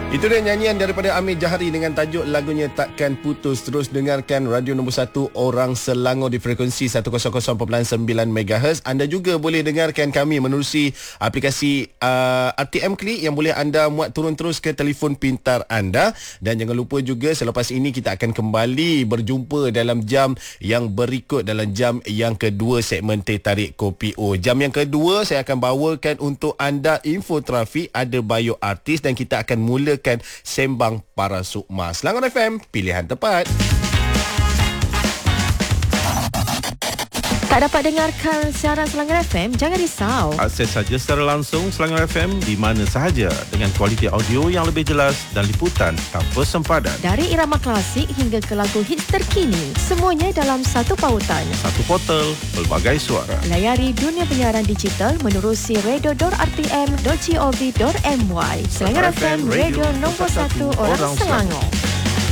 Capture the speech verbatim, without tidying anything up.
Itu dia nyanyian daripada Amir Jahari dengan tajuk lagunya Takkan Putus. Terus dengarkan radio nombor satu Orang Selangor di frekuensi seratus perpuluhan sembilan megahertz. Anda juga boleh dengarkan kami menerusi aplikasi uh, R T M Klik yang boleh anda muat turun terus ke telefon pintar anda. Dan jangan lupa juga selepas ini kita akan kembali berjumpa dalam jam yang berikut, dalam jam yang kedua segmen Teh Tarik Kopi O. Jam yang kedua saya akan bawakan untuk anda info trafik, ada bio artis dan kita akan mula Sembang Para Sukma. Selangor F M, pilihan tepat. Tak dapat dengarkan siaran Selangor F M? Jangan risau. Akses saja secara langsung Selangor F M di mana sahaja dengan kualiti audio yang lebih jelas dan liputan tanpa sempadan. Dari irama klasik hingga ke lagu hits terkini, semuanya dalam satu pautan. Satu portal, pelbagai suara. Layari dunia penyiaran digital menerusi radio dot r t m dot gov dot m y. Selangor F M, radio nombor satu orang Selangor.